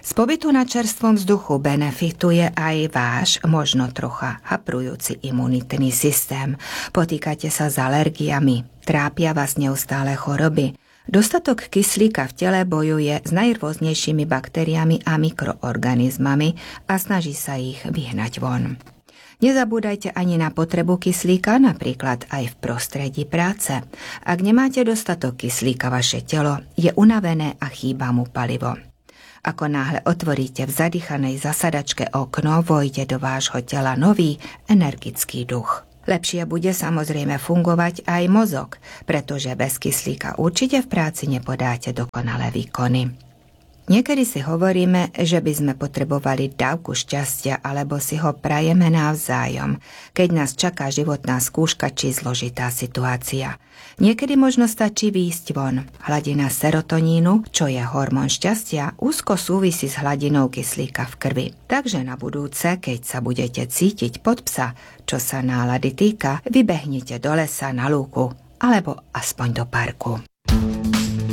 Z pobytu na čerstvom vzduchu benefituje aj váš, možno trocha haprujúci imunitný systém. Potýkate sa s alergiami, trápia vás neustále choroby. Dostatok kyslíka v tele bojuje s najrôznejšími baktériami a mikroorganizmami a snaží sa ich vyhnať von. Nezabúdajte ani na potrebu kyslíka, napríklad aj v prostredí práce. Ak nemáte dostatok kyslíka, vaše telo je unavené a chýba mu palivo. Ako náhle otvoríte v zadýchanej zasadačke okno, vojde do vášho tela nový, energický duch. Lepšie bude samozrejme fungovať aj mozog, pretože bez kyslíka určite v práci nepodáte dokonalé výkony. Niekedy si hovoríme, že by sme potrebovali dávku šťastia, alebo si ho prajeme navzájom, keď nás čaká životná skúška či zložitá situácia. Niekedy možno stačí výjsť von. Hladina serotonínu, čo je hormón šťastia, úzko súvisí s hladinou kyslíka v krvi. Takže na budúce, keď sa budete cítiť pod psa, čo sa nálady týka, vybehnite do lesa, na lúku alebo aspoň do parku.